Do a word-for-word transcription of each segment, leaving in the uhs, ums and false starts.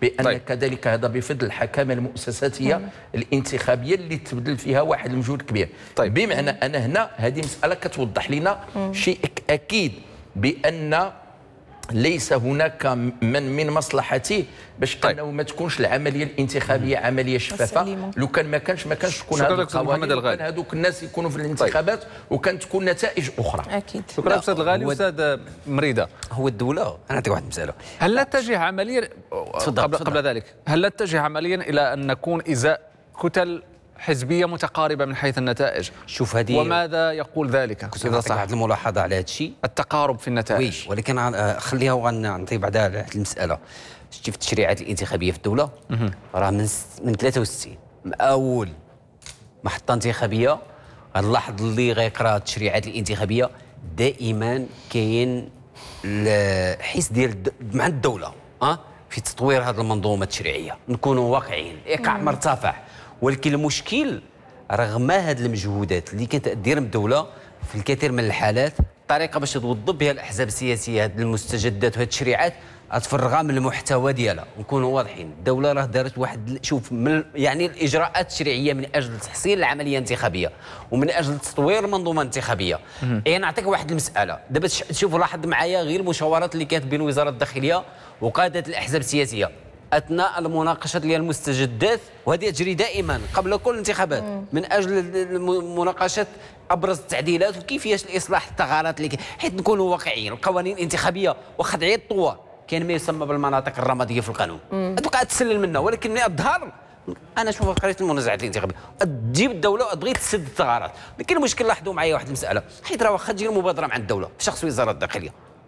بان طيب. كذلك هذا بفضل الحكامه المؤسساتيه مم. الانتخابيه اللي تبذل فيها واحد المجهود كبير. طيب. بمعنى انا هنا هذه مساله كتوضح لنا مم. شيء اكيد بان ليس هناك من من مصلحته باش طيب. انه ما تكونش العمليه الانتخابيه مم. عمليه شفافه. لو كان ما كانش ما كانش تكون هذه القوانين وكان هذوك الناس يكونوا في الانتخابات طيب. وكانت تكون نتائج اخرى. اكيد. شكرا استاذ الغالي. استاذ مريده، هو الدوله انا نعطيك واحد المساله، هل لا تتجه عمليا قبل, قبل ذلك هل لا تتجه عمليا الى ان نكون ازاء كتل حزبيه متقاربه من حيث النتائج؟ شوف هذه وماذا يقول ذلك اذا صح واحد الملاحظه على هذا الشيء، التقارب في النتائج. وي ولكن خليها وغنعطي بعدها على المساله. شتي في التشريعات الانتخابيه في الدوله راه من من ثلاثة وستين من اول محطه انتخابيه غنلاحظ اللي غيقرا التشريعات الانتخابيه دائما كاين الحس ديال مع الدوله اه في تطوير هذه المنظومه التشريعيه. نكونوا واقعيين، ايقاع مرتفع، ولكن المشكل رغم هذه المجهودات اللي كانت دير الدوله في الكثير من الحالات الطريقه باش توظف بها الاحزاب السياسيه هذه المستجدات وهذه التشريعات تفرغها من المحتوى ديالها. نكونوا واضحين، الدوله راه دارت واحد شوف من يعني الاجراءات التشريعيه من اجل تحسين العمليه الانتخابيه ومن اجل تطوير المنظومه الانتخابيه. اي نعطيك واحد المساله دابا شوفوا لاحظ معايا غير المشاورات اللي كانت بين وزاره الداخليه وقاده الاحزاب السياسيه اثناء المناقشه ديال المستجدات، وهذه تجري دائما قبل كل انتخابات من اجل مناقشه ابرز التعديلات وكيفيه الاصلاح الثغرات اللي حيت نكونوا واقعيين. القوانين الانتخابيه واخا دعية الطوال كاين ما يسمى بالمناطق الرماديه في القانون تبقى تسلل منها، ولكن ملي الظهر انا شوف قريت المنازعات الانتخابيه تجيب الدوله وتبغي تسد الثغرات. لكن المشكل لاحظوا معايا واحد المساله، حيت راه واخا تجي المبادره مع الدوله بشخص وزاره الداخليه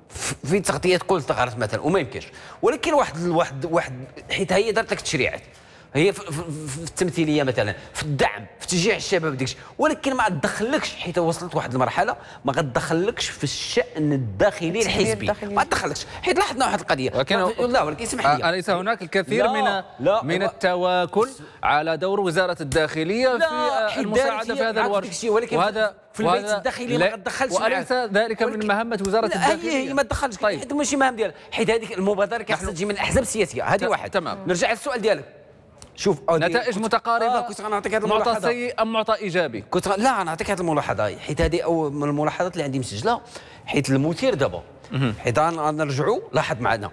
في تغطيه كل الثغرات مثلا وما يمكنش، ولكن واحد واحد واحد حيت هي دارت لك التشريعات هي في, في, في التمثيليه مثلا في الدعم في تشجيع الشباب ديكش، ولكن ما تدخلكش حيت وصلت واحد المرحله ما غتدخلكش في الشان الداخلي الحزبي، ما تدخلكش حيت لاحظنا واحد القضيه. ولكن لا ولكن اسمح لي، اليس هناك الكثير لا من لا من التواكل على دور وزاره الداخليه في المساعده في هذا الورش؟ وهذا في البيت الداخلي ما غتدخلش، وليس ذلك من مهمه وزاره الداخليه. هي هي ما تدخلش طيب. حيت ماشي مهام ديالها، حيت هذيك المبادره كتجي تجي من الاحزاب السياسيه. هذه واحد. تمام. نرجع للسؤال ديالك. شوف نتائج متقاربه. آه كنت غنعطيك هذه الملاحظه. الملاحظه. معطى سيء ام معطى ايجابي؟ كنت غ... لا غنعطيك هذه الملاحظه حيت هذه او من الملاحظات اللي عندي مسجله، حيت المثير دابا حيت غنرجعوا لاحظ معنا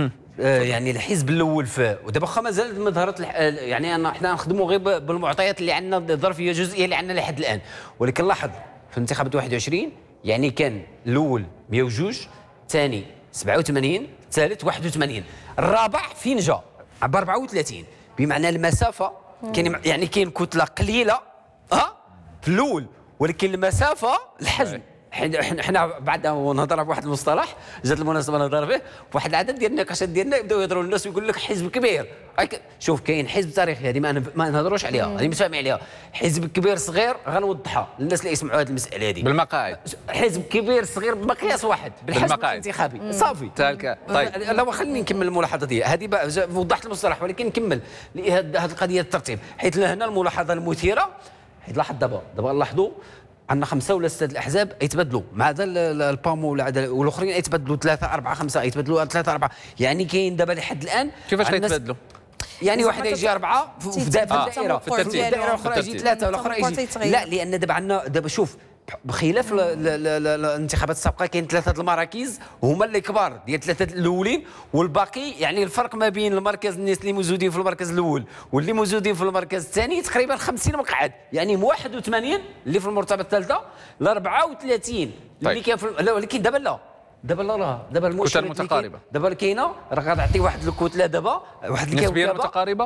آه يعني الحزب الاول في ودابا واخا مازال ما ظهرت الح... يعني انا حنا نخدموا غير بالمعطيات اللي عندنا الظرفيه الجزئيه اللي عندنا لحد الان، ولكن لاحظ في انتخابات واحد وعشرين يعني كان الاول مئة وجوج، الثاني سبعة وثمانين، الثالث واحد وثمانين، الرابع فين جا ب أربعة وثلاثين، بمعنى المسافه كاين يعني كاين كتله قليله ها في الاول، ولكن المسافه الحجم حنا بعد نهضر بواحد المصطلح جات المناسبه نهضر فيه بواحد العدد ديال النقاشات ديالنا يبداو يهضروا الناس ويقول لك حزب كبير. شوف كاين حزب تاريخي هذه ما ما نهضروش عليها، هذه متفاهم عليها. حزب كبير صغير غنوضحها للناس اللي يسمعوا هذه المساله هذه بالمقاعد. حزب كبير صغير بمقياس واحد بالحزب الانتخابي صافي. تالك طيب لا خليني نكمل الملاحظه دي هذه وضحت المصطلح، ولكن نكمل هذه القضيه الترتيب. حيت هنا الملاحظه المثيره حيت لاحظ دابا دابا نلاحظوا عندنا خمسه ولا سته الاحزاب يتبدلوا مع هذا البامو والاخرين يتبدلوا ثلاثه اربعه خمسه يتبدلوا ثلاثه اربعه، يعني كاين دابا لحد الان كيفاش يتبدلوا؟ يعني واحد يجي اربعه في الدائره في الترتيب، الدائره الاخرى يجي ثلاثه والاخرى يجي لا، لان دابا عندنا دابا شوف بخلاف الانتخابات السابقه كاين ثلاثه المراكز هما اللي كبار ديال ثلاثه الاولين، والباقي يعني الفرق ما بين المركز الناس اللي موجودين في المركز الاول واللي موجودين في المركز الثاني تقريبا خمسين مقعد، يعني من واحد وثمانين اللي في المرتبه الثالثه ل أربعة وثلاثين اللي كاين في لا، ولكن دابا لا دابا لا راه دابا المشكله متقاربه دابا اللي كاينه راه غتعطي واحد الكتله دابا واحد نسبيا متقاربه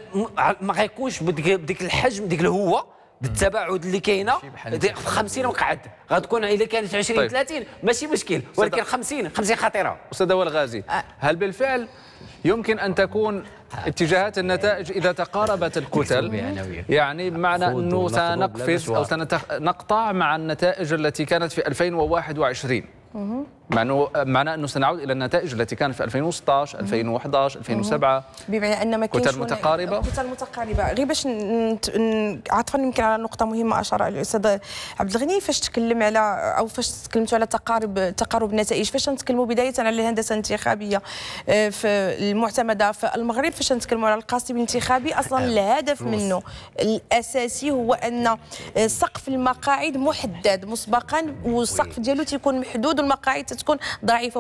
ما غيكونش بديك الحجم ديك الهوه بالتباعد اللي كاينه خمسين مقعد غتكون اذا كانت عشرين طيب. ثلاثين ماشي مشكل، ولكن خمسين خمسين خطيره. استاذ أول غازي، هل بالفعل يمكن ان تكون اتجاهات النتائج اذا تقاربت الكتل يعني بمعنى انه سنقفز او سنقطع مع النتائج التي كانت في ألفين وواحد وعشرين مع انه معناه انه سنعود الى النتائج التي كانت في ألفين وستة عشر ألفين وأحد عشر ألفين وسبعة، بمعنى ان ما كاينش كتل متقاربه كتل متقاربه. غير باش عطفني يمكن على نقطه مهمه اشار الاستاذ عبد الغني فاش تكلم على او فاش تكلمتوا على تقارب تقارب النتائج. فاش نتكلموا بدايه على الهندسه الانتخابيه في المعتمده في المغرب، فاش نتكلموا على القاسم الانتخابي، اصلا الهدف منه الاساسي هو ان سقف المقاعد محدد مسبقا، والسقف ديالو تيكون محدود والمقاعد تكون ضعيفه.